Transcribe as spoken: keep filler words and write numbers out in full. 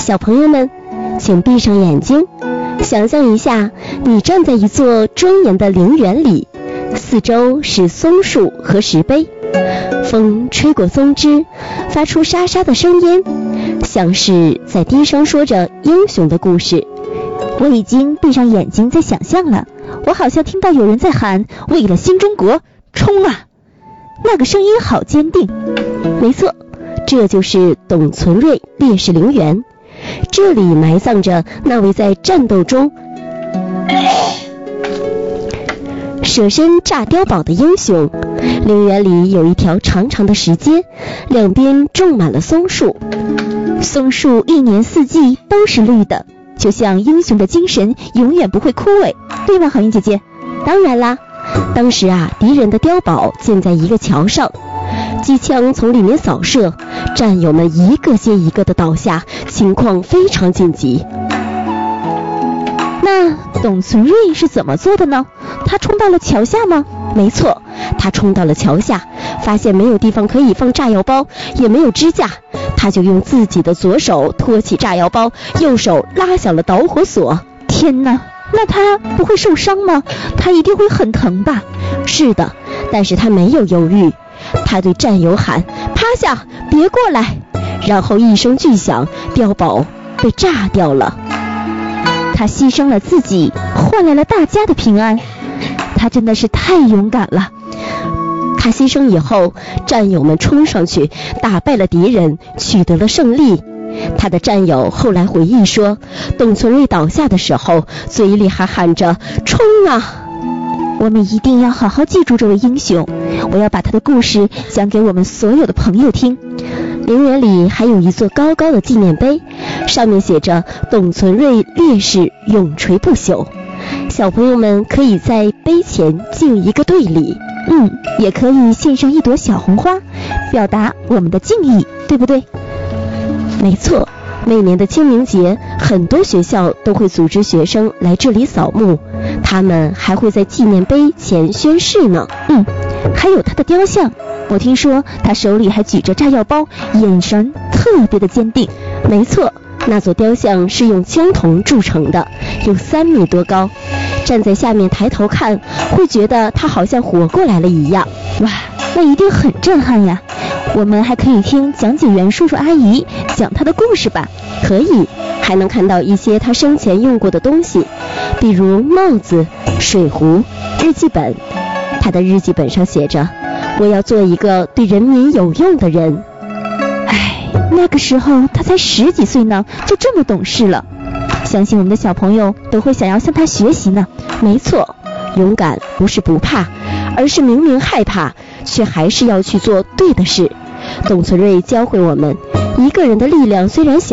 小朋友们，请闭上眼睛，想象一下，你站在一座庄严的陵园里，四周是松树和石碑，风吹过松枝，发出沙沙的声音，像是在低声说着英雄的故事。 我已经闭上眼睛在想象了，我好像听到有人在喊，为了新中国冲啊！那个声音好坚定。 没错，这就是董存瑞烈士陵园，这里埋葬着那位在战斗中舍身炸碉堡的英雄。陵园里有一条长长的石阶，两边种满了松树， 松树一年四季都是绿的，就像英雄的精神永远不会枯萎，对吗，好运姐姐？ 当然啦，当时啊，敌人的碉堡建在一个桥上，机枪从里面扫射，战友们一个接一个的倒下，情况非常紧急。 那董存瑞是怎么做的呢？他冲到了桥下吗？ 没错，他冲到了桥下，发现没有地方可以放炸药包，也没有支架，他就用自己的左手托起炸药包，右手拉响了导火索。 天哪，那他不会受伤吗？他一定会很疼吧？ 是的，但是他没有犹豫，他对战友喊：趴下，别过来！然后一声巨响，碉堡被炸掉了。 他牺牲了自己，换来了大家的平安，他真的是太勇敢了。 他牺牲以后，战友们冲上去打败了敌人，取得了胜利。他的战友后来回忆说，董存瑞倒下的时候，嘴里还喊着冲啊！ 我们一定要好好记住这位英雄，我要把他的故事讲给我们所有的朋友听。 陵园里还有一座高高的纪念碑，上面写着董存瑞烈士永垂不朽。小朋友们可以在碑前敬一个队礼， 嗯，也可以献上一朵小红花，表达我们的敬意，对不对？ 没错，每年的清明节，很多学校都会组织学生来这里扫墓，他们还会在纪念碑前宣誓呢。 嗯，还有他的雕像，我听说他手里还举着炸药包，眼神特别的坚定。 没错，那座雕像是用青铜铸成的，有三米多高，站在下面抬头看，会觉得他好像活过来了一样。 哇，那一定很震撼呀！我们还可以听讲解员叔叔阿姨讲他的故事吧？ 可以，还能看到一些他生前用过的东西，比如帽子、水壶、日记本。他的日记本上写着：我要做一个对人民有用的人。 唉，那个时候他才十几岁呢，就这么懂事了。相信我们的小朋友都会想要向他学习呢。 没错，勇敢不是不怕，而是明明害怕，却还是要去做对的事。董存瑞教会我们，一个人的力量虽然小，